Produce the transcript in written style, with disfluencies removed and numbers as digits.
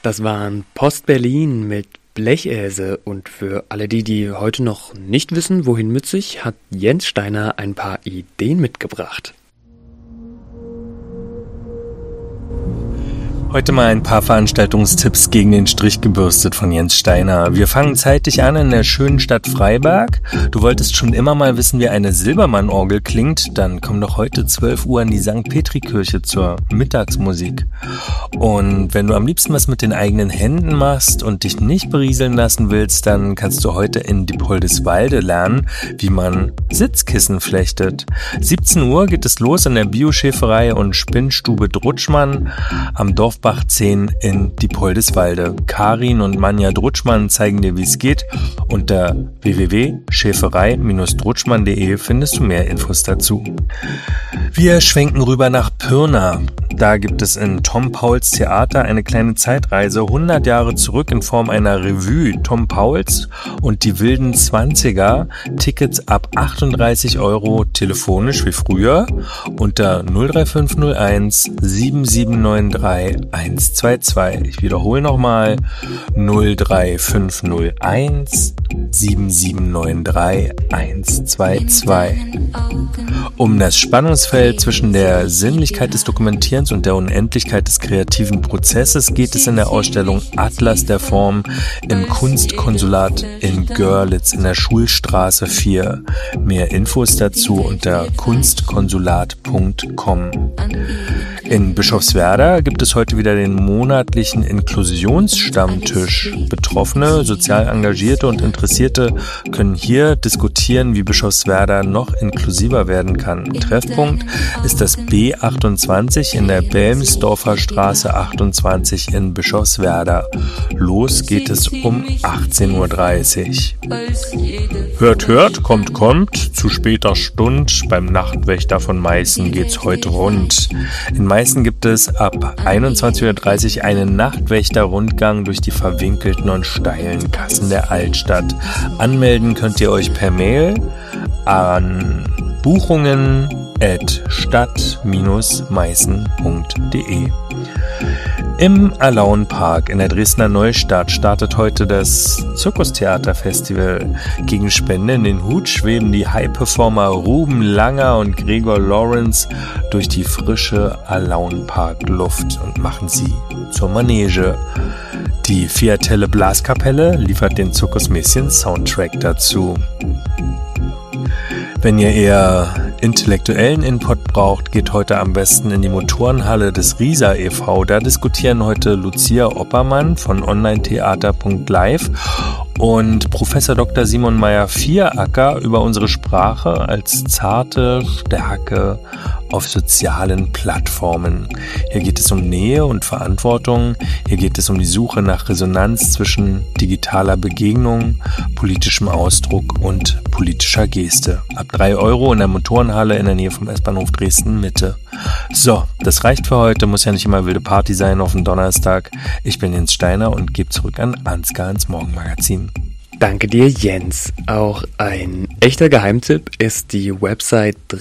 Das waren Post Berlin mit Blechäse, und für alle die heute noch nicht wissen, wohin mit sich, hat Jens Steiner ein paar Ideen mitgebracht. Heute mal ein paar Veranstaltungstipps gegen den Strich gebürstet von Jens Steiner. Wir fangen zeitig an in der schönen Stadt Freiberg. Du wolltest schon immer mal wissen, wie eine Silbermann-Orgel klingt? Dann komm doch heute 12 Uhr in die St. Petri-Kirche zur Mittagsmusik. Und wenn du am liebsten was mit den eigenen Händen machst und dich nicht berieseln lassen willst, dann kannst du heute in Diepoldeswalde lernen, wie man Sitzkissen flechtet. 17 Uhr geht es los in der Bioschäferei und Spinnstube Drutschmann am Dorfbach 10 in Diepoldeswalde. Karin und Manja Drutschmann zeigen dir, wie es geht. Unter www.schäferei-drutschmann.de findest du mehr Infos dazu. Wir schwenken rüber nach Pirna. Da gibt es in Tom Pauls Theater eine kleine Zeitreise 100 Jahre zurück in Form einer Revue. Tom Pauls und die wilden 20er. Tickets ab 38 €, telefonisch wie früher unter 03501 7793 122. Ich wiederhole nochmal 03501 7793 122. Um das Spannungsfeld zwischen der Sinnlichkeit des Dokumentierens und der Unendlichkeit des kreativen Prozesses geht es in der Ausstellung Atlas der Form im Kunstkonsulat in Görlitz in der Schulstraße 4. Mehr Infos dazu unter kunstkonsulat.com. In Bischofswerda gibt es heute wieder den monatlichen Inklusionsstammtisch. Betroffene, sozial Engagierte und Interessierte können hier diskutieren, wie Bischofswerda noch inklusiver werden kann. Treffpunkt ist das B28 in der Belmsdorfer Straße 28 in Bischofswerda. Los geht es um 18:30 Uhr. Hört, kommt, zu später Stund. Beim Nachtwächter von Meißen geht's heute rund. In Meißen gibt es ab 21:30 Uhr einen Nachtwächter-Rundgang durch die verwinkelten und steilen Gassen der Altstadt. Anmelden könnt ihr euch per Mail an buchungen@stadt-meißen.de. Im Alaunpark in der Dresdner Neustadt startet heute das Zirkustheaterfestival. Gegen Spende in den Hut schweben die High-Performer Ruben Langer und Gregor Lawrence durch die frische Alaunpark-Luft und machen sie zur Manege. Die Fiatelle Blaskapelle liefert den zirkusmäßigen Soundtrack dazu. Wenn ihr eher intellektuellen Input braucht, geht heute am besten in die Motorenhalle des RISA e.V. Da diskutieren heute Lucia Oppermann von onlinetheater.live und Professor Dr. Simon Meyer-Vieracker über unsere Sprache als zarte Stärke auf sozialen Plattformen. Hier geht es um Nähe und Verantwortung. Hier geht es um die Suche nach Resonanz zwischen digitaler Begegnung, politischem Ausdruck und politischer Geste. Ab 3 € in der Motorenhalle in der Nähe vom S-Bahnhof Dresden Mitte. So, das reicht für heute. Muss ja nicht immer wilde Party sein auf dem Donnerstag. Ich bin Jens Steiner und gebe zurück an Ansgar ins Morgenmagazin. Danke dir, Jens. Auch ein echter Geheimtipp ist die Website